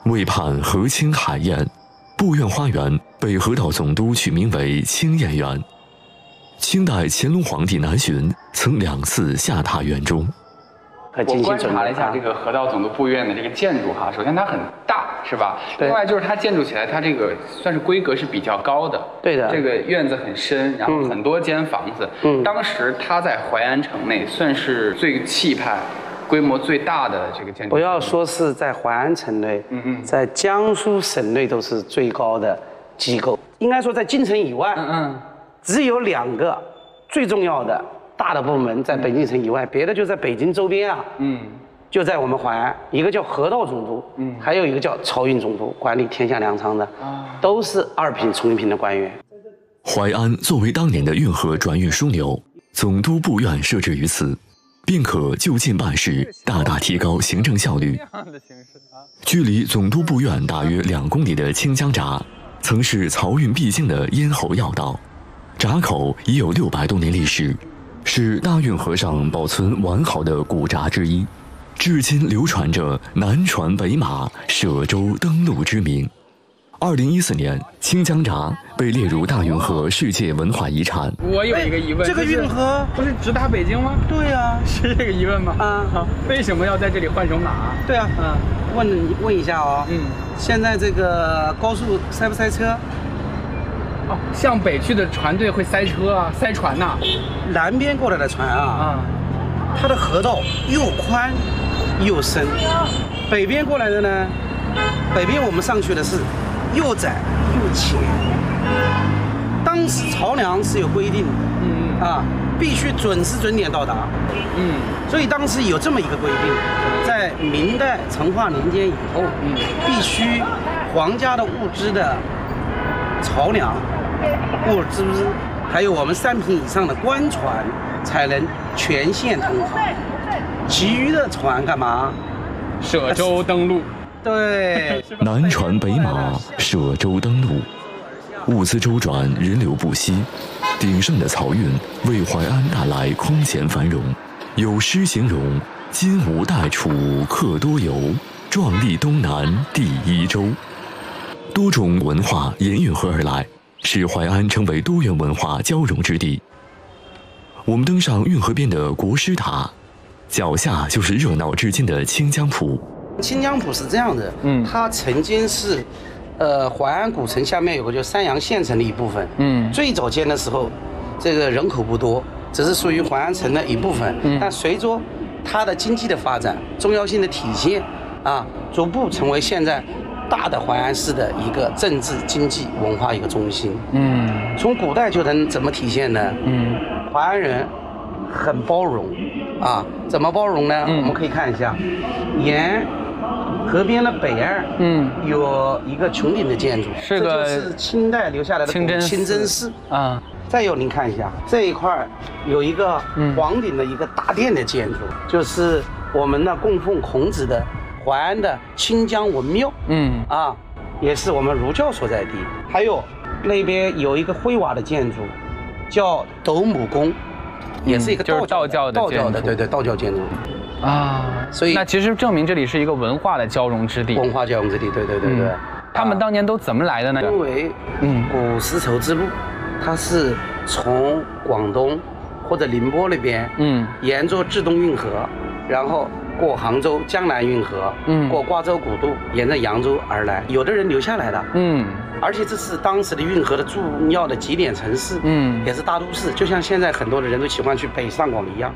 为盼河清海晏，步院花园被河道总督取名为清晏园。清代乾隆皇帝南巡曾2次下榻园中。 我观察了一下这个河道总督部院的这个建筑哈，首先它很大，是吧？另外就是它建筑起来，它这个算是规格是比较高的。 对的。 这个院子很深，然后很多间房子。当时它在淮安城内算是最气派、规模最大的这个建筑。 不要说是在淮安城内，在江苏省内都是最高的机构。应该说在京城以外，只有2个最重要的大的部门在北京城以外，别的就在北京周边啊。就在我们淮安，一个叫河道总督，还有一个叫漕运总督，管理天下粮仓的，都是2品、从1品的官员。 淮安作为当年的运河转运枢纽，总督部院设置于此，便可就近办事，大大提高行政效率。距离总督部院大约2公里的清江闸，曾是漕运必经的咽喉要道，闸口已有600多年历史，是大运河上保存完好的古闸之一，至今流传着南船北马、舍舟登陆之名。2014年，清江闸被列入大运河世界文化遗产。 我有一个疑问， 这个运河不是直达北京吗？ 对呀， 是这个疑问吗？为什么要在这里换手马？ 对啊，问一下哦，现在这个高速塞不塞车？ 向北去的船队会塞车啊，塞船呐。 南边过来的船它的河道又宽又深，北边过来的呢，北边我们上去的是又窄又浅。当时漕粮是有规定的，必须准时准点到达，所以当时有这么一个规定，在明代成化年间以后，必须皇家的物资的漕粮、物资，还有我们3品以上的官船才能全线通航，其余的船干嘛？ 舍舟登陆。 对， 南船北马，舍舟登陆，物资周转，人流不息。鼎盛的漕运为淮安带来空前繁荣。有诗形容：“金吴代楚客多游，壮丽东南第1州。”多种文化沿运河而来，使淮安成为多元文化交融之地。我们登上运河边的国师塔，脚下就是热闹至今的清江浦。 清江浦是这样的，它曾经是，淮安古城下面有个叫三阳县城的一部分，最早建的时候，这个人口不多，只是属于淮安城的一部分，但随着它的经济的发展、重要性的体现，逐步成为现在大的淮安市的一个政治、经济、文化一个中心。从古代就能怎么体现呢？淮安人很包容，怎么包容呢？我们可以看一下，沿河边的北岸，有一个穹顶的建筑，这就是清代留下来的清真寺再有您看一下这一块有一个皇顶的一个大殿的建筑，就是我们的供奉孔子的淮安的清江文庙，也是我们儒教所在地。还有那边有一个灰瓦的建筑，叫斗母宫，也是一个道教的，对，道教建筑。所以那其实证明这里是一个文化的交融之地。 文化交融之地，对。 他们当年都怎么来的呢？ 因为古丝绸之路，它是从广东或者宁波那边，沿着至东运河，然后过杭州江南运河，过瓜州古渡，沿着扬州而来。有的人留下来的，而且这是当时的运河的重要的集点城市，也是大都市，就像现在很多的人都喜欢去北上广一样。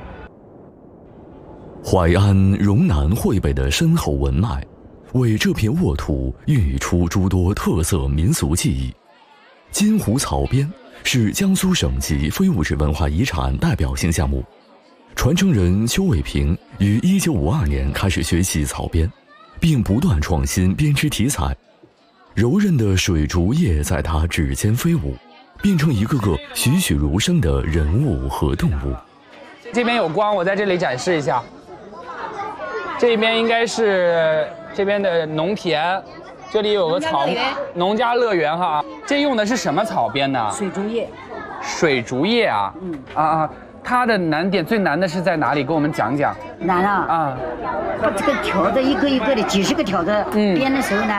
淮安容南汇北的深厚文脉，为这片沃土孕育出诸多特色民俗技艺。金湖草编是江苏省级非物质文化遗产代表性项目，传承人邱伟平于1952年开始学习草编，并不断创新编织题材。柔韧的水竹叶在他指尖飞舞，变成一个个栩栩如生的人物和动物。 这边有光，我在这里展示一下。这边应该是这边的农田，这里有个农家乐园哈。这用的是什么草编的？ 水竹叶。 水竹叶啊，它的难点最难的是在哪里？给我们讲讲。 难把这个条子一个一个的几10个条子编的时候呢，